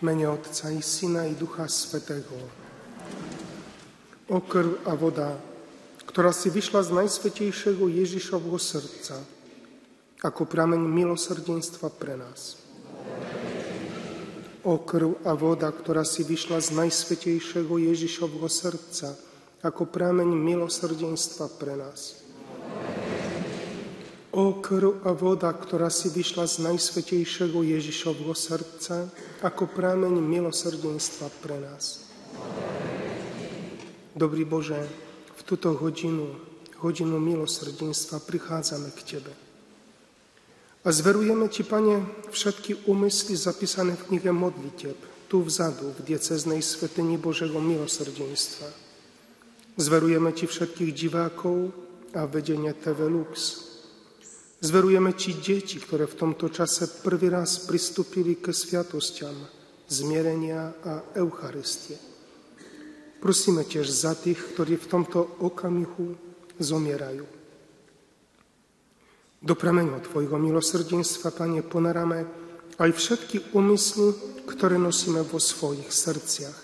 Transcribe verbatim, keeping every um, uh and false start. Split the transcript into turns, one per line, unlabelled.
V mene Otca i Syna i Ducha Svätého. O krv a voda, ktorá si vyšla z najsvätejšieho Ježišovho srdca, ako prameň milosrdenstva pre nás. O krv a voda, ktorá si vyšla z najsvätejšieho Ježišovho srdca, ako prameň milosrdenstva pre nás. O krv a voda, ktorá si vyšla z najsvätejšieho Ježišovho srdca, ako prameň milosrdenstva pre nás. Dobrý Bože, v túto hodinu, hodinu milosrdenstva prichádzame k Tebe. A zverujeme Ti, Pane, všetky úmysly zapísané v knihe modlitieb, tu vzadu, v diecéznej svätyni Božieho milosrdenstva. Zverujeme Ti všetkých divákov a vedenie té vé Lux. Zverujeme Ti deti, ktoré v tomto čase prvý raz pristúpili k sviatostiam zmierenia a Eucharistie. Prosíme tiež za tých, ktorí v tomto okamihu zomierajú. Do prameňu Tvojho milosrdenstva, Pane, ponaráme aj všetky úmysly, ktoré nosíme vo svojich srdciach.